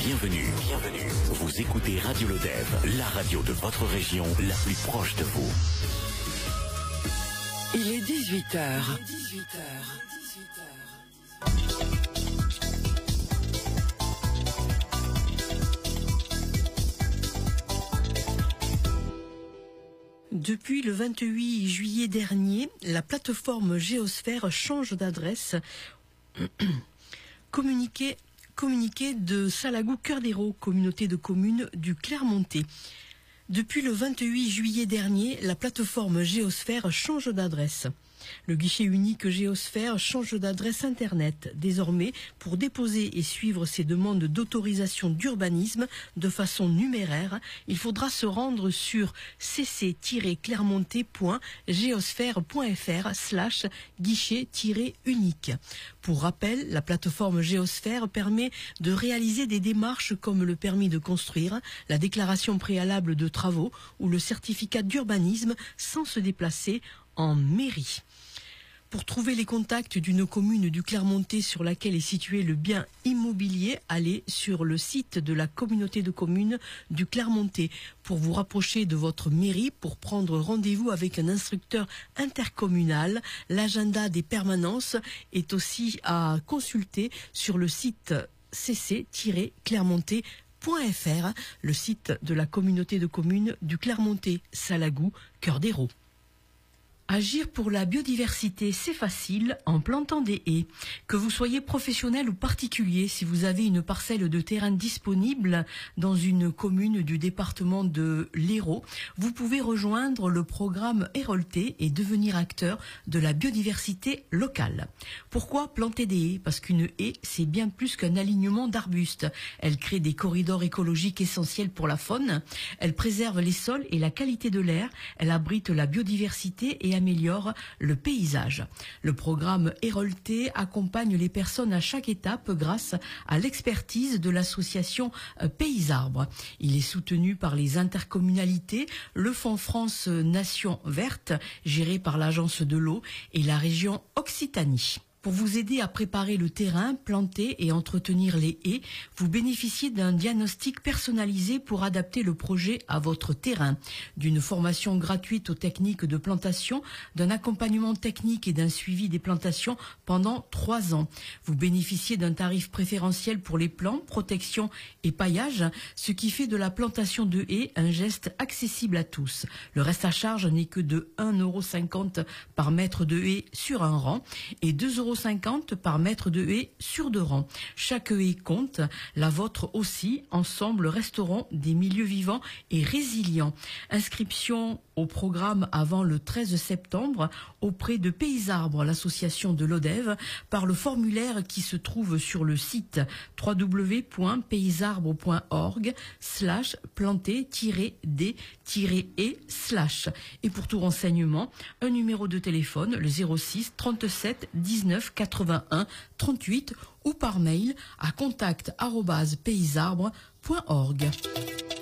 Bienvenue. Vous écoutez Radio Lodève, la radio de votre région, la plus proche de vous. Il est 18h. Depuis le 28 juillet dernier, la plateforme Géosphère change d'adresse. Communiqué de Salagou Cœur d'Hérault, communauté de communes du Clermontais. Depuis le 28 juillet dernier, la plateforme Géosphère change d'adresse. Le guichet unique Géosphère change d'adresse Internet. Désormais, pour déposer et suivre ses demandes d'autorisation d'urbanisme de façon numéraire, il faudra se rendre sur cc-clermontais.geosphère.fr/guichet-unique. Pour rappel, la plateforme Géosphère permet de réaliser des démarches comme le permis de construire, la déclaration préalable de travaux ou le certificat d'urbanisme sans se déplacer en mairie. Pour trouver les contacts d'une commune du Clermontais sur laquelle est situé le bien immobilier, allez sur le site de la communauté de communes du Clermontais. Pour vous rapprocher de votre mairie, pour prendre rendez-vous avec un instructeur intercommunal, l'agenda des permanences est aussi à consulter sur le site cc-clermontais.fr, le site de la communauté de communes du Clermontais, Salagou, Cœur d'Hérault. Agir pour la biodiversité, c'est facile en plantant des haies. Que vous soyez professionnel ou particulier, si vous avez une parcelle de terrain disponible dans une commune du département de l'Hérault, vous pouvez rejoindre le programme Hérolté et devenir acteur de la biodiversité locale. Pourquoi planter des haies? Parce qu'une haie, c'est bien plus qu'un alignement d'arbustes. Elle crée des corridors écologiques essentiels pour la faune. Elle préserve les sols et la qualité de l'air. Elle abrite la biodiversité et améliore le paysage. Le programme Hérolté accompagne les personnes à chaque étape grâce à l'expertise de l'association Pays Arbres. Il est soutenu par les intercommunalités, le Fonds France Nation Verte, géré par l'Agence de l'eau, et la région Occitanie. Pour vous aider à préparer le terrain, planter et entretenir les haies, vous bénéficiez d'un diagnostic personnalisé pour adapter le projet à votre terrain, d'une formation gratuite aux techniques de plantation, d'un accompagnement technique et d'un suivi des plantations pendant 3 ans. Vous bénéficiez d'un tarif préférentiel pour les plants, protection et paillage, ce qui fait de la plantation de haies un geste accessible à tous. Le reste à charge n'est que de 1,50 € par mètre de haie sur un rang et 2,50 € par mètre de haie sur 2 rangs. Chaque haie compte, la vôtre aussi. Ensemble, resteront des milieux vivants et résilients. Inscription au programme avant le 13 septembre auprès de Pays Arbres, l'association de Lodève, par le formulaire qui se trouve sur le site www.paysarbres.org/planter-d-et/. Et pour tout renseignement, un numéro de téléphone, le 06 37 19 81 38 ou par mail à contact@paysarbres.org.